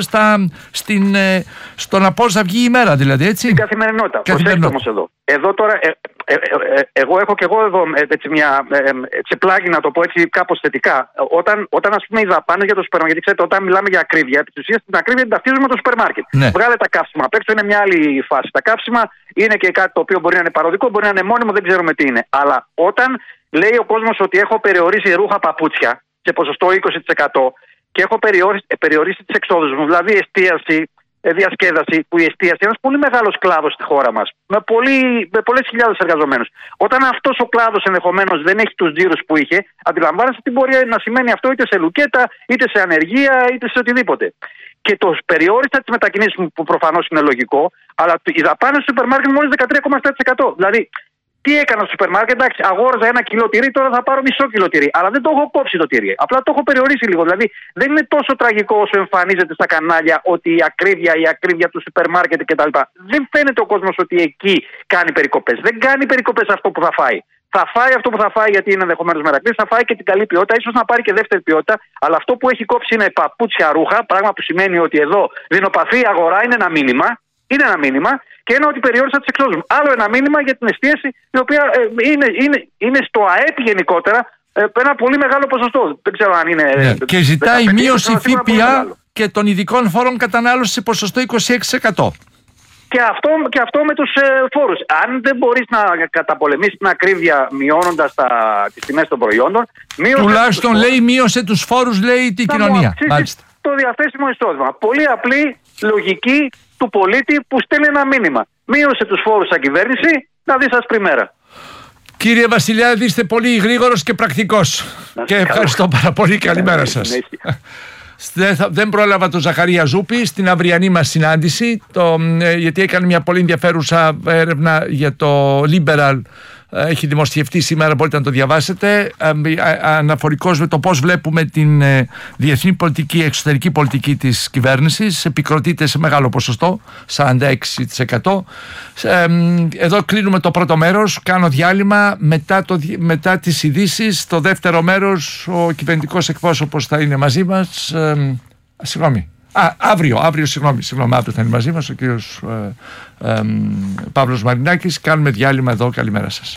στον να πώς θα βγει η ημέρα, δηλαδή, έτσι. Την καθημερινότητα. Προσέξτε όμως εδώ. Εδώ τώρα, εγώ έχω και εγώ εδώ έτσι μια πλάγι, να το πω έτσι κάπως θετικά. Όταν ας πούμε οι δαπάνες για το σούπερ μάρκετ, ξέρετε, όταν μιλάμε για ακρίβεια, επί της ουσίας την ακρίβεια την ταυτίζουμε με το σούπερ μάρκετ. Ναι. Βγάλε τα καύσιμα απ' έξω, είναι μια άλλη φάση. Τα καύσιμα είναι και κάτι το οποίο μπορεί να είναι παροδικό, μπορεί να είναι μόνιμο, δεν ξέρουμε τι είναι. Αλλά όταν λέει ο κόσμος ότι έχω περιορίσει ρούχα, παπούτσια σε ποσοστό 20% και έχω περιορίσει τις εξόδους μου, δηλαδή εστίαση, διασκέδαση, που η εστίαση είναι ένας πολύ μεγάλος κλάδος στη χώρα μας, με πολλές χιλιάδες εργαζομένους. Όταν αυτός ο κλάδος ενδεχομένως δεν έχει τους τζίρους που είχε, αντιλαμβάνεστε τι μπορεί να σημαίνει αυτό είτε σε λουκέτα, είτε σε ανεργία, είτε σε οτιδήποτε. Και το περιόρισα τις μετακινήσεις μου, που προφανώς είναι λογικό, αλλά οι δαπάνες του σούπερ μάρκετ μόλις 13,7%. Δηλαδή, τι έκανα στο σούπερ μάρκετ, εντάξει, αγόρασα 1 κιλό τυρί, τώρα θα πάρω μισό κιλό τυρί. Αλλά δεν το έχω κόψει το τυρί. Απλά το έχω περιορίσει λίγο. Δηλαδή, δεν είναι τόσο τραγικό όσο εμφανίζεται στα κανάλια ότι η ακρίβεια του σούπερ μάρκετ κτλ. Δεν φαίνεται ο κόσμος ότι εκεί κάνει περικοπές. Δεν κάνει περικοπές αυτό που θα φάει. Θα φάει αυτό που θα φάει γιατί είναι ενδεχομένως μερακλής, θα φάει και την καλή ποιότητα, ίσως να πάρει και δεύτερη ποιότητα. Αλλά αυτό που έχει κόψει είναι παπούτσια, ρούχα, πράγμα που σημαίνει ότι εδώ δεινοπαθή αγορά είναι ένα μήνυμα. Είναι ένα μήνυμα. Και ένα ότι περιόρισα τις εξόδους μου. Άλλο ένα μήνυμα για την εστίαση, η οποία είναι στο ΑΕΠ γενικότερα ένα πολύ μεγάλο ποσοστό. Δεν ξέρω αν είναι. Ναι. Και ζητάει μείωση ΦΠΑ και των ειδικών φόρων κατανάλωσης σε ποσοστό 26%. Και αυτό με τους φόρους. Αν δεν μπορείς να καταπολεμήσεις την ακρίβεια μειώνοντας τις τιμές των προϊόντων, τουλάχιστον λέει μείωσε τους φόρους, λέει την κοινωνία. Το διαθέσιμο εισόδημα. Πολύ απλή λογική του πολίτη που στέλνει ένα μήνυμα. Μείωσε τους φόρους σαν κυβέρνηση, να δεις ασπρή μέρα. Κύριε Βασιλιάδη, είστε πολύ γρήγορος και πρακτικός. Και ευχαριστώ πάρα πολύ. Καλημέρα σας. Δεν πρόλαβα τον Ζαχαρία Ζούπη στην αυριανή μας συνάντηση, γιατί έκανε μια πολύ ενδιαφέρουσα έρευνα για το Liberal. Έχει δημοσιευτεί σήμερα, μπορείτε να το διαβάσετε, αναφορικός με το πώς βλέπουμε την διεθνή πολιτική, εξωτερική πολιτική της κυβέρνησης. Επικροτείται σε μεγάλο ποσοστό, 46%. Εδώ κλείνουμε το πρώτο μέρος, κάνω διάλειμμα, μετά τις ειδήσεις, το δεύτερο μέρος ο κυβερνητικός εκπρόσωπος θα είναι μαζί μας. Αύριο θα είναι μαζί μας ο κύριος Παύλος Μαρινάκης. Κάνουμε διάλειμμα εδώ. Καλημέρα σας.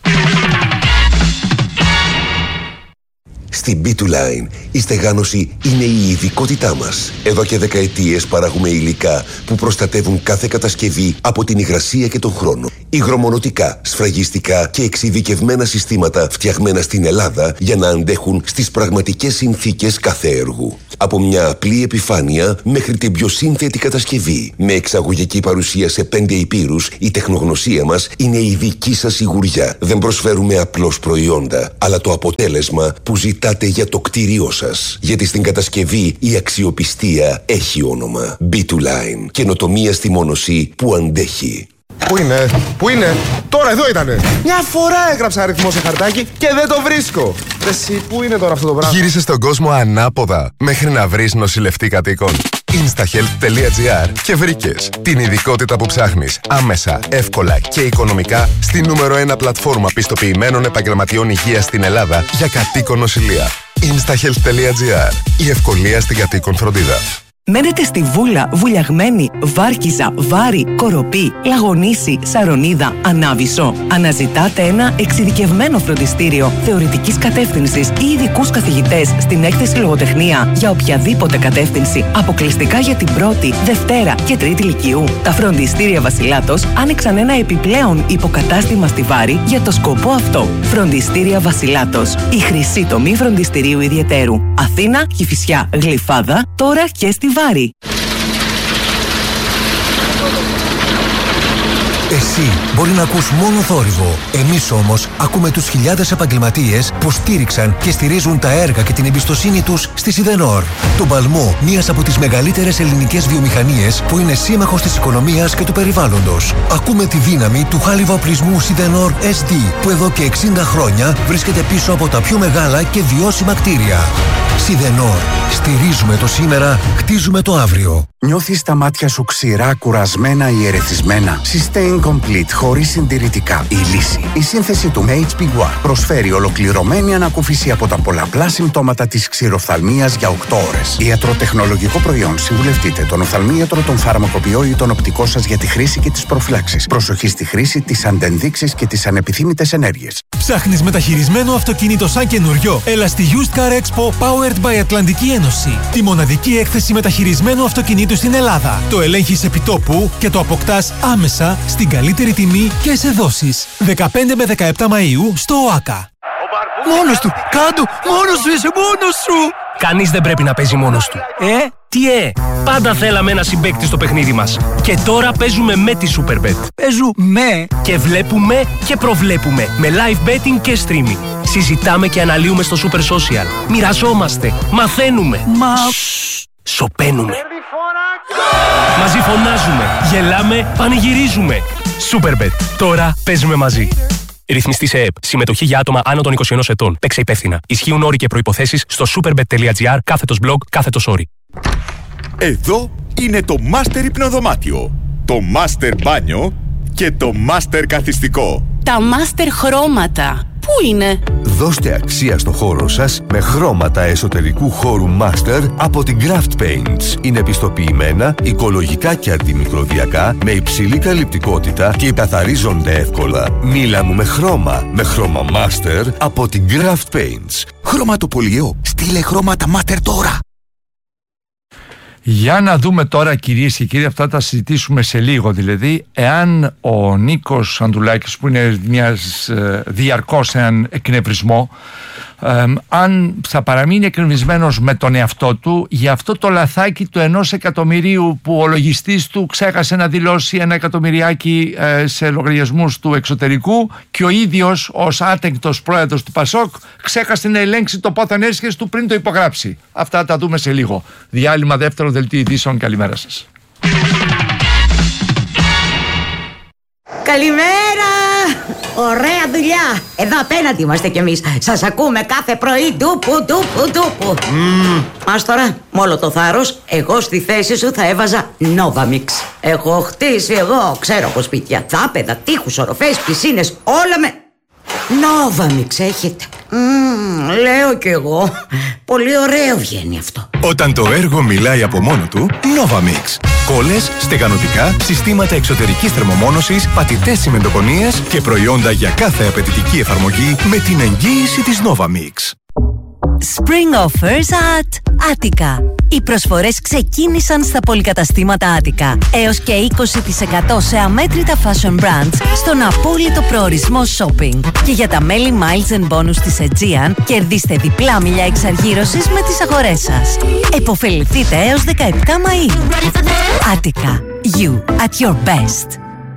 Στην B2Line η στεγάνωση είναι η ειδικότητά μας. Εδώ και δεκαετίες παράγουμε υλικά που προστατεύουν κάθε κατασκευή από την υγρασία και τον χρόνο. Υγρομονωτικά, σφραγιστικά και εξειδικευμένα συστήματα φτιαγμένα στην Ελλάδα για να αντέχουν στις πραγματικές συνθήκες κάθε έργου. Από μια απλή επιφάνεια μέχρι την πιο σύνθετη κατασκευή. Με εξαγωγική παρουσία σε 5 υπήρους, η τεχνογνωσία μας είναι η δική σας σιγουριά. Δεν προσφέρουμε απλώς προϊόντα, αλλά το αποτέλεσμα που ζητάτε για το κτίριό σας. Γιατί στην κατασκευή η αξιοπιστία έχει όνομα. B2Line. Καινοτομία στη μόνωση που αντέχει. Πού είναι, τώρα εδώ ήτανε. Μια φορά έγραψα αριθμό σε χαρτάκι και δεν το βρίσκω. Εσύ, πού είναι τώρα αυτό το πράγμα. Γύρισες στον κόσμο ανάποδα μέχρι να βρεις νοσηλευτή κατοίκων. Instahealth.gr και βρήκες την ειδικότητα που ψάχνεις άμεσα, εύκολα και οικονομικά στη νούμερο 1 πλατφόρμα πιστοποιημένων επαγγελματιών υγείας στην Ελλάδα για κατοίκον νοσηλεία. Instahealth.gr. Η ευκολία στην κατοίκον φροντίδα. Μένετε στη Βούλα, Βουλιαγμένη, Βάρκιζα, Βάρη, Κοροπή, Λαγονίση, Σαρονίδα, Ανάβησο. Αναζητάτε ένα εξειδικευμένο φροντιστήριο θεωρητικής κατεύθυνσης ή ειδικούς καθηγητές στην έκθεση λογοτεχνία για οποιαδήποτε κατεύθυνση, αποκλειστικά για την πρώτη, Δευτέρα και Τρίτη Λυκείου. Τα φροντιστήρια Βασιλάτος άνοιξαν ένα επιπλέον υποκατάστημα στη Βάρη για το σκοπό αυτό. Φροντιστήρια Βασιλάτος. Η χρυσή τομή φροντιστηρίου ιδιαιτέρου. Αθήνα, Κηφισιά, Γλυφάδα, τώρα και στη Βάρη. Εσύ μπορεί να ακούς μόνο θόρυβο. Εμείς όμως ακούμε τους χιλιάδες επαγγελματίες που στήριξαν και στηρίζουν τα έργα και την εμπιστοσύνη τους στη Σιδενόρ. Τον παλμό μιας από τις μεγαλύτερες ελληνικές βιομηχανίες που είναι σύμμαχος της οικονομίας και του περιβάλλοντος. Ακούμε τη δύναμη του χάλιβα οπλισμού Σιδενόρ SD που εδώ και 60 χρόνια βρίσκεται πίσω από τα πιο μεγάλα και βιώσιμα κτίρια. Σιδενόρ. Στηρίζουμε το σήμερα, χτίζουμε το αύριο. Νιώθεις τα μάτια σου ξηρά, κουρασμένα ή ερεθισμένα? Sustain Complete χωρίς συντηρητικά. Η λύση. Η σύνθεση του HB1 προσφέρει ολοκληρωμένη ανακούφιση από τα πολλαπλά συμπτώματα της ξηροφθαλμίας για 8 ώρες. Ιατροτεχνολογικό προϊόν. Συμβουλευτείτε τον οφθαλμίατρο, τον φαρμακοποιό ή τον οπτικό σας για τη χρήση και τις προφυλάξεις. Προσοχή στη χρήση, τις αντενδείξεις και τις ανεπιθύμητες ενέργειες. Ψάχνεις μεταχειρισμένο αυτοκίνητο σαν καινούριο? Έλα στη Used Car Expo Powered by Ατλαντική Ένωση. Τη μοναδική έκθεση μεταχειρισμένου αυτοκινήτου στην Ελλάδα. Το ελέγχεις επιτόπου και το αποκτάς άμεσα στην καλύτερη τιμή και σε δόσεις. 15 με 17 Μαΐου στο ΟΑΚΑ. Μόνος του! Κάντο! Μόνος σου! Είσαι μόνος σου! Κανείς δεν πρέπει να παίζει μόνος του. Τι πάντα θέλαμε ένα συμπαίκτη στο παιχνίδι μας. Και τώρα παίζουμε με τη Superbet. Παίζουμε! Και βλέπουμε και προβλέπουμε με live betting και streaming. Συζητάμε και αναλύουμε στο Super Social. Μοιραζόμαστε, μαθαίνουμε. Σωπαίνουμε. Μαζί φωνάζουμε, γελάμε, πανηγυρίζουμε. Superbet. Τώρα παίζουμε μαζί. Ρυθμιστή σε ΕΕΠ. Συμμετοχή για άτομα άνω των 21 ετών. Παίξε υπεύθυνα. Ισχύουν όροι και προϋποθέσεις στο superbet.gr/blog/όροι. Εδώ είναι το Master Υπνοδωμάτιο, το Master Μπάνιο και το Master Καθιστικό. Τα Master Χρώματα. Πού είναι? Δώστε αξία στο χώρο σας με χρώματα εσωτερικού χώρου Master από την Craft Paints. Είναι πιστοποιημένα, οικολογικά και αντιμικροβιακά, με υψηλή καλυπτικότητα και καθαρίζονται εύκολα. Μίλα μου με χρώμα Master από την Craft Paints. Χρωματοπολιό. Στείλε χρώματα Master τώρα. Για να δούμε τώρα, κυρίες και κύριοι, αυτά τα συζητήσουμε σε λίγο. Δηλαδή, εάν ο Νίκος Ανδουλάκης, που είναι διαρκώς έναν εκνευρισμό, αν θα παραμείνει εκνευρισμένος με τον εαυτό του για αυτό το λαθάκι του 1 εκατομμυρίου που ο λογιστής του ξέχασε να δηλώσει 1 εκατομμυριάκι σε λογαριασμούς του εξωτερικού και ο ίδιος ως άτεγκτος πρόεδρος του ΠΑΣΟΚ ξέχασε να ελέγξει το πόθεν έσχες του πριν το υπογράψει. Αυτά τα δούμε σε λίγο. Διάλειμμα, δεύτερο δελτίο ειδήσεων. Καλημέρα σας. Καλημέρα! Ωραία δουλειά! Εδώ απέναντι είμαστε κι εμείς. Σας ακούμε κάθε πρωί. Ντούπου. Ας τώρα, με όλο το θάρρος, εγώ στη θέση σου θα έβαζα Novamix. Έχω χτίσει εγώ, ξέρω από σπίτια, δάπεδα, τείχους, οροφές, πισίνες, όλα με Novamix έχετε. Λέω κι εγώ. Πολύ ωραίο βγαίνει αυτό. Όταν το έργο μιλάει από μόνο του, Novamix. Κόλλες, στεγανοτικά, συστήματα εξωτερικής θερμομόνωσης, πατητές τσιμεντοπονίες και προϊόντα για κάθε απαιτητική εφαρμογή με την εγγύηση της Novamix. Spring offers at Attica. Οι προσφορές ξεκίνησαν στα πολυκαταστήματα Attica. Έως και 20% σε αμέτρητα fashion brands στον απόλυτο προορισμό shopping. Και για τα μέλη Miles and Bonus της Aegean, κερδίστε διπλά μιλιά εξαργύρωσης με τις αγορές σας. Εποφεληθείτε έως 17 Μαΐου. Attica. You at your best.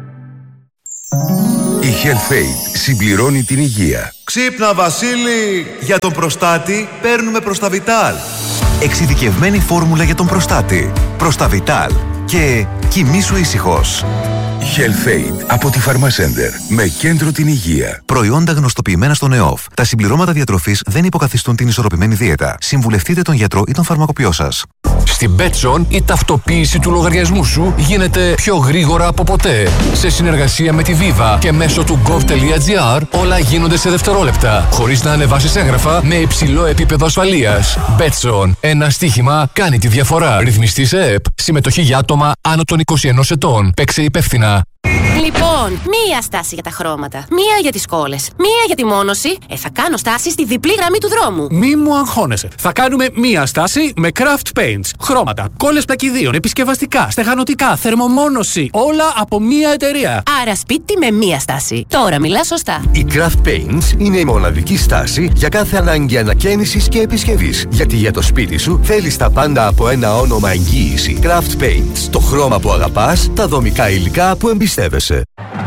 Η HealthAid συμπληρώνει την υγεία. Ξύπνα Βασίλη! Για τον προστάτη παίρνουμε Προσταβιτάλ. Εξειδικευμένη φόρμουλα για τον προστάτη. Προσταβιτάλ. Και κοιμήσου ήσυχος. HealthAid από τη Pharmacenter. Με κέντρο την υγεία. Προϊόντα γνωστοποιημένα στον ΕΟΦ. Τα συμπληρώματα διατροφής δεν υποκαθιστούν την ισορροπημένη δίαιτα. Συμβουλευτείτε τον γιατρό ή τον φαρμακοποιό σας. Στην Betson η ταυτοποίηση του λογαριασμού σου γίνεται πιο γρήγορα από ποτέ. Σε συνεργασία με τη Viva και μέσω του gov.gr όλα γίνονται σε δευτερόλεπτα, χωρίς να ανεβάσεις έγγραφα με υψηλό επίπεδο ασφαλείας. Betson. Ένα στοίχημα κάνει τη διαφορά. Ρυθμιστής ΕΕΠ. Συμμετοχή για άτομα άνω των 21 ετών. Παίξε υπεύθυνα. Λοιπόν, μία στάση για τα χρώματα, μία για τις κόλλες, μία για τη μόνωση. Θα κάνω στάση στη διπλή γραμμή του δρόμου. Μη μου αγχώνεσαι. Θα κάνουμε μία στάση με Craft Paints. Χρώματα, κόλλες πλακιδίων, επισκευαστικά, στεγανοτικά, θερμομόνωση. Όλα από μία εταιρεία. Άρα σπίτι με μία στάση. Τώρα μιλά σωστά. Η Craft Paints είναι η μοναδική στάση για κάθε ανάγκη ανακαίνησης και επισκευής. Γιατί για το σπίτι σου θέλεις τα πάντα από ένα όνομα εγγύηση. Craft Paints. Το χρώμα που αγαπάς, τα δομικά υλικά που εμπιστεύεσαι.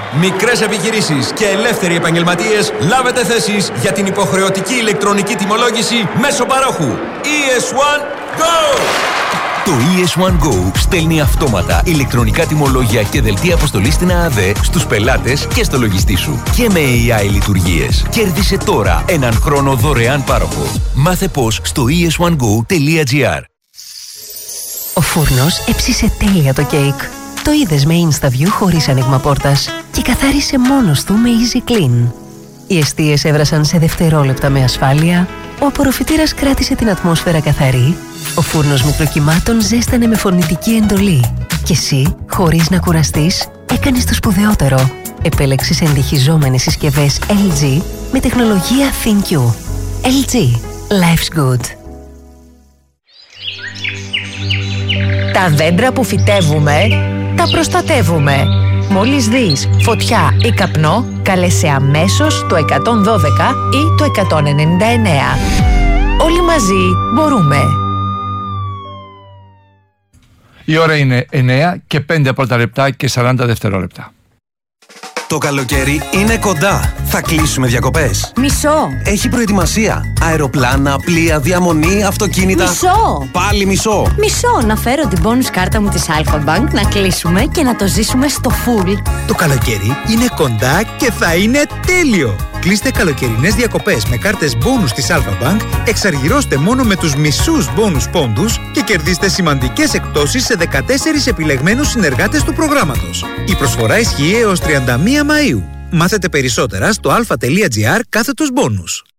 Μικρές επιχειρήσεις και ελεύθεροι επαγγελματίες, λάβετε θέσεις για την υποχρεωτική ηλεκτρονική τιμολόγηση μέσω παρόχου. ES1 Go! Το ES1 Go στέλνει αυτόματα ηλεκτρονικά τιμολόγια και δελτία αποστολής στην ΑΑΔΕ στους πελάτες και στο λογιστή σου. Και με AI λειτουργίες. Κέρδισε τώρα έναν χρόνο δωρεάν πάροχο. Μάθε πώς στο es1go.gr. Ο φούρνος έψισε τέλεια το κέικ. Το είδες με InstaView χωρίς άνοιγμα πόρτας και καθάρισε μόνος του με Easy Clean. Οι εστίες έβρασαν σε δευτερόλεπτα με ασφάλεια, ο απορροφητήρας κράτησε την ατμόσφαιρα καθαρή, ο φούρνος μικροκυμάτων ζέστανε με φωνητική εντολή και εσύ, χωρίς να κουραστείς, έκανες το σπουδαιότερο. Επέλεξες εντυχιζόμενες συσκευές LG με τεχνολογία ThinQ. LG. Life's good. Τα δέντρα που φυτεύουμε, τα προστατεύουμε. Μόλις δεις φωτιά ή καπνό, καλέσαι αμέσως το 112 ή το 199. Όλοι μαζί μπορούμε. Η ώρα είναι 9 και 5 πρώτα λεπτά και 40 δευτερόλεπτα. Το καλοκαίρι είναι κοντά. Θα κλείσουμε διακοπές. Μισό. Έχει προετοιμασία. Αεροπλάνα, πλοία, διαμονή, αυτοκίνητα. Μισό. Πάλι μισό. Μισό. Να φέρω την bonus κάρτα μου της Alpha Bank, να κλείσουμε και να το ζήσουμε στο full. Το καλοκαίρι είναι κοντά και θα είναι τέλειο. Κλείστε καλοκαιρινές διακοπές με κάρτες bonus της Alpha Bank, εξαργυρώστε μόνο με τους μισούς bonus πόντους και κερδίστε σημαντικές εκπτώσεις σε 14 επιλεγμένους συνεργάτες του προγράμματος. Η προσφορά ισχύει έως 31 Μαΐου. Μάθετε περισσότερα στο alpha.gr/bonus.